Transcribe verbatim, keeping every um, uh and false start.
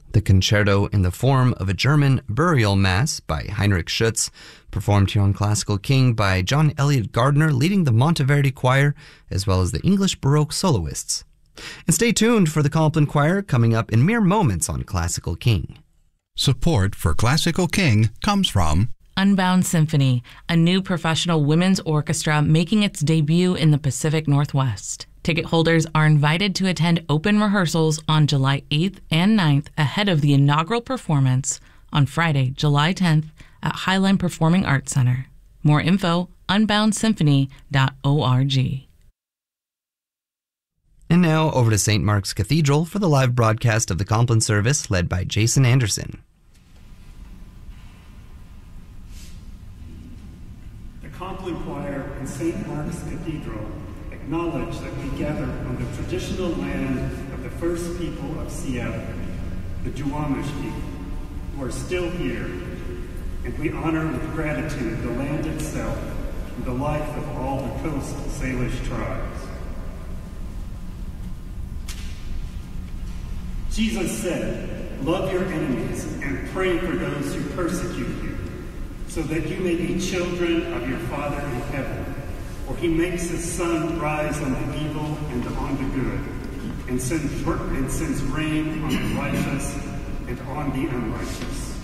The concerto in the form of a German burial mass by Heinrich Schütz, performed here on Classical King by John Elliott Gardner leading the Monteverdi Choir, as well as the English Baroque soloists. And stay tuned for the Compline Choir coming up in mere moments on Classical King. Support for Classical King comes from Unbound Symphony, a new professional women's orchestra making its debut in the Pacific Northwest. Ticket holders are invited to attend open rehearsals on July eighth and ninth ahead of the inaugural performance on Friday, July tenth at Highline Performing Arts Center. More info, unbound symphony dot org. And now over to Saint Mark's Cathedral for the live broadcast of the Compline service led by Jason Anderson. The Compline Choir in Saint Mark's Cathedral acknowledge that we gather on the traditional land of the first people of Seattle, the Duwamish people, who are still here, and we honor with gratitude the land itself and the life of all the Coast Salish tribes. Jesus said, "Love your enemies and pray for those who persecute you, so that you may be children of your Father in heaven. For he makes his sun rise on the evil and on the good, and sends, and sends rain on the righteous and on the unrighteous."